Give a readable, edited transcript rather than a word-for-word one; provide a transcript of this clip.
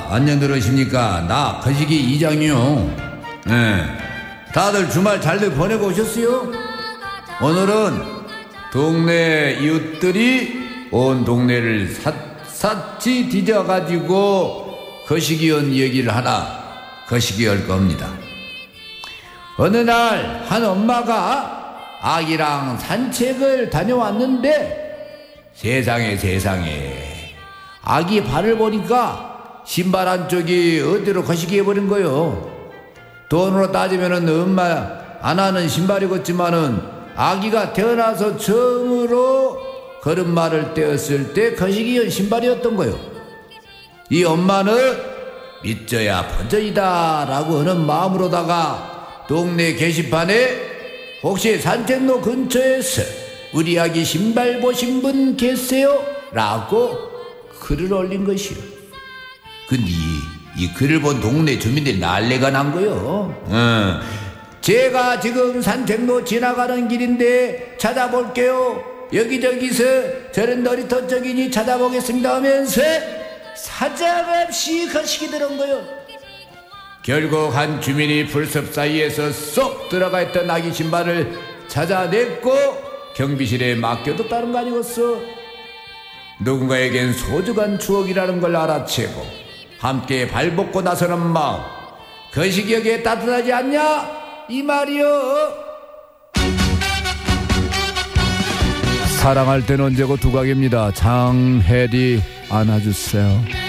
안녕 들으십니까? 나 거시기 이장이요. 다들 주말 잘들 보내고 오셨어요? 오늘은 동네 이웃들이 온 동네를 샅샅이 뒤져가지고 거시기한 얘기를 하나 거시기할 겁니다. 어느 날 한 엄마가 아기랑 산책을 다녀왔는데 세상에 아기 발을 보니까 신발 한쪽이 어디로 거시기 해버린 거요. 돈으로 따지면은 엄마 안 하는 신발이겠지만은 아기가 태어나서 처음으로 걸음마를 떼었을 때 거시기한 신발이었던 거요. 이 엄마는 믿져야 번져이다 라고 하는 마음으로다가 동네 게시판에 혹시 산책로 근처에서 우리 아기 신발 보신 분 계세요? 라고 글을 올린 것이요. 근데 이 글을 본 동네 주민들이 난리가 난 거요. 제가 지금 산책로 지나가는 길인데 찾아볼게요. 여기저기서 저런 놀이터 쪽이니 찾아보겠습니다 하면서 사정없이 거시기 들은 거요. 결국 한 주민이 풀숲 사이에서 쏙 들어가 있던 아기 신발을 찾아냈고 경비실에 맡겨뒀다는 거 아니겠어? 누군가에겐 소중한 추억이라는 걸 알아채고 함께 발벗고 나서는 마음, 거시기에게 따뜻하지 않냐? 이 말이요. 사랑할 때는 언제고 두각입니다. 장혜리 안아주세요.